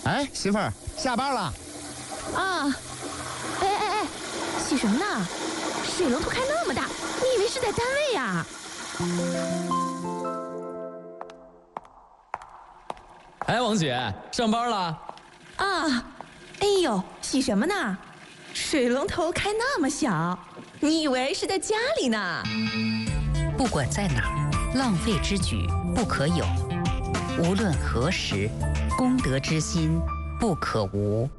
哎，媳妇儿，下班了。 啊！哎，洗什么呢？水龙头开那么大，你以为是在单位呀？ 哎，王姐，上班了？ 啊！哎呦，洗什么呢？水龙头开那么小，你以为是在家里呢？ 不管在哪儿，浪费之举不可有；无论何时，公德之心不可无。